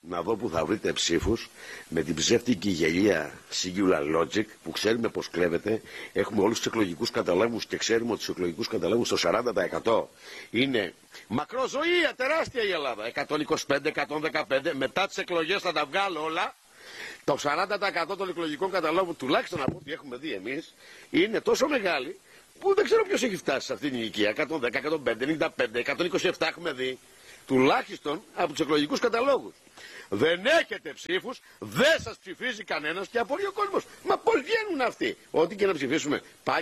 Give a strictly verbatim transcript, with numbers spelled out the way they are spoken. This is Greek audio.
Να δω που θα βρείτε ψήφους με την ψεύτικη γελία Singular Logic που ξέρουμε πως κλέβεται. Έχουμε όλους τους εκλογικούς καταλόγους και ξέρουμε ότι τους εκλογικούς καταλόγους το σαράντα τοις εκατό είναι μακροζωία, τεράστια η Ελλάδα. εκατόν είκοσι πέντε, εκατόν δεκαπέντε, μετά τις εκλογές θα τα βγάλω όλα. Το σαράντα τοις εκατό των εκλογικών καταλόγων, τουλάχιστον από ό,τι έχουμε δει εμείς, είναι τόσο μεγάλη που δεν ξέρω ποιος έχει φτάσει σε αυτήν την ηλικία. εκατόν δέκα, εκατόν πέντε, ενενήντα πέντε, εκατόν είκοσι επτά έχουμε δει. Τουλάχιστον από τους εκλογικούς καταλόγους. Δεν έχετε ψήφους, δεν σας ψηφίζει κανένας και απορεί ο κόσμος. Μα πώς βγαίνουν αυτοί? Ό,τι και να ψηφίσουμε. Πάλι